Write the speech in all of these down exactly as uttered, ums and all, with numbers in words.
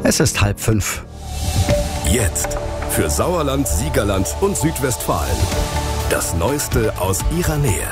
Es ist halb fünf. Jetzt für Sauerland, Siegerland und Südwestfalen. Das Neueste aus ihrer Nähe.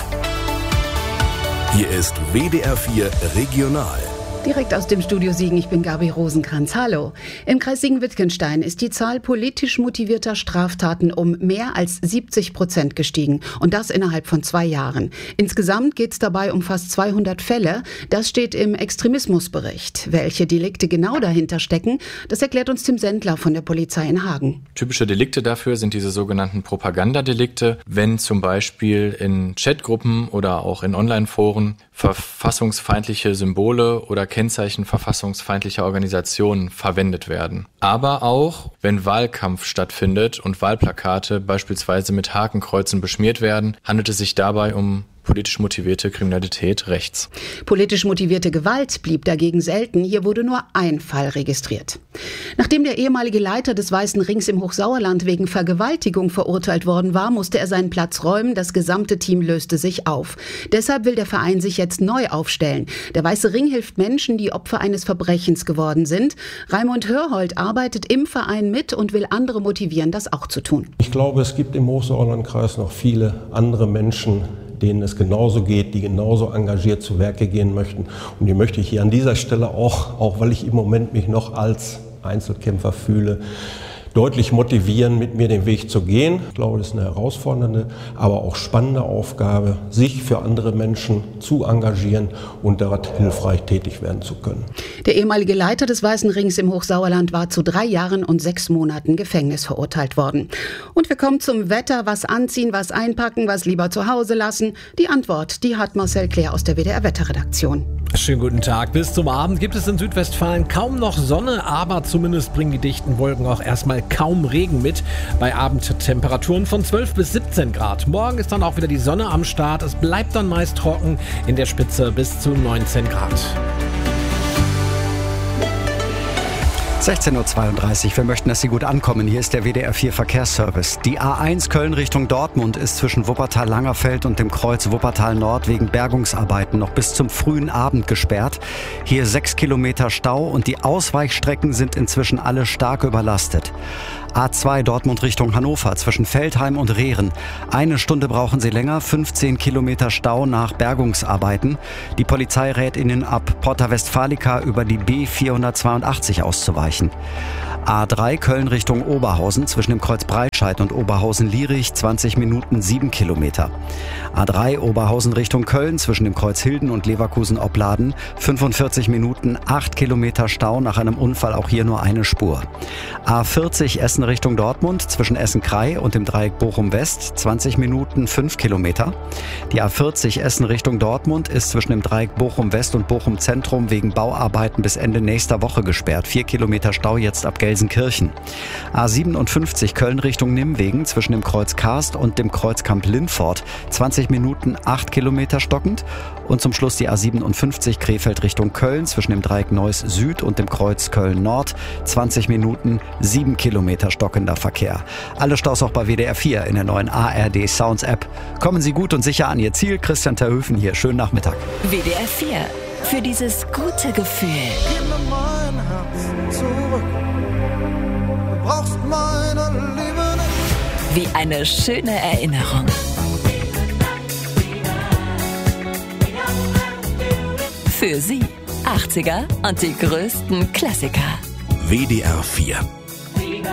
Hier ist W D R vier Regional. Direkt aus dem Studio Siegen, ich bin Gabi Rosenkranz. Hallo. Im Kreis Siegen-Wittgenstein ist die Zahl politisch motivierter Straftaten um mehr als siebzig Prozent gestiegen. Und das innerhalb von zwei Jahren. Insgesamt geht es dabei um fast zweihundert Fälle. Das steht im Extremismusbericht. Welche Delikte genau dahinter stecken, das erklärt uns Tim Sendler von der Polizei in Hagen. Typische Delikte dafür sind diese sogenannten Propagandadelikte, wenn zum Beispiel in Chatgruppen oder auch in Online-Foren verfassungsfeindliche Symbole oder Kennzeichen verfassungsfeindlicher Organisationen verwendet werden. Aber auch, wenn Wahlkampf stattfindet und Wahlplakate beispielsweise mit Hakenkreuzen beschmiert werden, handelt es sich dabei um politisch motivierte Kriminalität rechts. Politisch motivierte Gewalt blieb dagegen selten. Hier wurde nur ein Fall registriert. Nachdem der ehemalige Leiter des Weißen Rings im Hochsauerland wegen Vergewaltigung verurteilt worden war, musste er seinen Platz räumen. Das gesamte Team löste sich auf. Deshalb will der Verein sich jetzt neu aufstellen. Der Weiße Ring hilft Menschen, die Opfer eines Verbrechens geworden sind. Raimund Hörhold arbeitet im Verein mit und will andere motivieren, das auch zu tun. Ich glaube, es gibt im Hochsauerlandkreis noch viele andere Menschen, denen es genauso geht, die genauso engagiert zu Werke gehen möchten. Und die möchte ich hier an dieser Stelle auch, auch weil ich im Moment mich noch als Einzelkämpfer fühle, deutlich motivieren, mit mir den Weg zu gehen. Ich glaube, das ist eine herausfordernde, aber auch spannende Aufgabe, sich für andere Menschen zu engagieren und dort hilfreich tätig werden zu können. Der ehemalige Leiter des Weißen Rings im Hochsauerland war zu drei Jahren und sechs Monaten Gefängnis verurteilt worden. Und wir kommen zum Wetter. Was anziehen, was einpacken, was lieber zu Hause lassen? Die Antwort, die hat Marcel Claire aus der W D R-Wetterredaktion. Schönen guten Tag. Bis zum Abend gibt es in Südwestfalen kaum noch Sonne, aber zumindest bringen die dichten Wolken auch erstmal kaum Regen mit. Bei Abendtemperaturen von zwölf bis siebzehn Grad. Morgen ist dann auch wieder die Sonne am Start. Es bleibt dann meist trocken, in der Spitze bis zu neunzehn Grad. sechzehn Uhr zweiunddreißig. Wir möchten, dass Sie gut ankommen. Hier ist der W D R vier Verkehrsservice. Die A eins Köln Richtung Dortmund ist zwischen Wuppertal-Langerfeld und dem Kreuz Wuppertal-Nord wegen Bergungsarbeiten noch bis zum frühen Abend gesperrt. Hier sechs Kilometer Stau und die Ausweichstrecken sind inzwischen alle stark überlastet. A zwei Dortmund Richtung Hannover zwischen Veltheim und Rehren. Eine Stunde brauchen Sie länger, fünfzehn Kilometer Stau nach Bergungsarbeiten. Die Polizei rät Ihnen ab Porta Westfalica über die B vierhundertzweiundachtzig auszuweichen. A drei Köln Richtung Oberhausen zwischen dem Kreuz Breitscheid und Oberhausen-Lierich zwanzig Minuten sieben Kilometer. A drei Oberhausen Richtung Köln zwischen dem Kreuz Hilden und Leverkusen-Opladen fünfundvierzig Minuten acht Kilometer Stau nach einem Unfall, auch hier nur eine Spur. A vierzig Essen Richtung Dortmund zwischen Essen-Krei und dem Dreieck Bochum-West zwanzig Minuten fünf Kilometer. Die A vierzig Essen Richtung Dortmund ist zwischen dem Dreieck Bochum-West und Bochum-Zentrum wegen Bauarbeiten bis Ende nächster Woche gesperrt. Vier Kilometer Stau jetzt ab Gelsenkirchen. A siebenundfünfzig Köln Richtung Nimwegen zwischen dem Kreuz Karst und dem Kreuzkamp Lindfort zwanzig Minuten acht Kilometer stockend. Und zum Schluss die A siebenundfünfzig Krefeld Richtung Köln zwischen dem Dreieck Neuss Süd und dem Kreuz Köln Nord zwanzig Minuten sieben Kilometer stockender Verkehr. Alle Staus auch bei W D R vier in der neuen A R D Sounds App. Kommen Sie gut und sicher an Ihr Ziel. Christian Terhöfen hier. Schönen Nachmittag. W D R vier. Für dieses gute Gefühl. Gib mir mein Herz zurück. Du brauchst meine Liebe nicht. Wie eine schöne Erinnerung. Für Sie achtziger und die größten Klassiker. W D R vier